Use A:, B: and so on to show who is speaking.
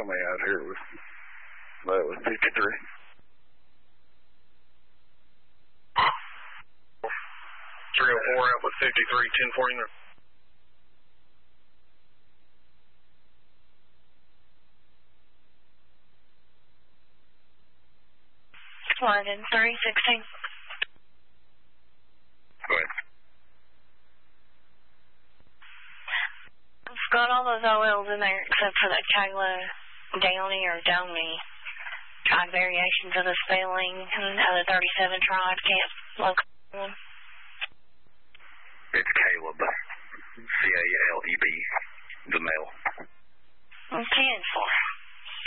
A: tell me out here that was 53.
B: 304 out with 53, 1049.
C: London 316.
B: Go ahead.
C: I've got all those OLs in there except for that Kayla Downey or Doney. Tried variations of the spelling, and the other 37 tried, can't locate one.
B: It's Caleb. C-A-L-E-B, the male.
C: 10-4.